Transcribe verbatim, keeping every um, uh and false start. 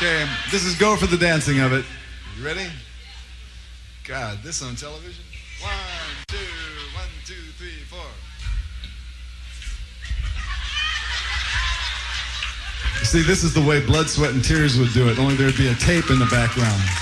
Okay, this is Go for the Dancing of it. You ready? God, this on television? One, two, one, two, three, four. See, this is the way Blood, Sweat, and Tears would do it, only there'd be a tape in the background.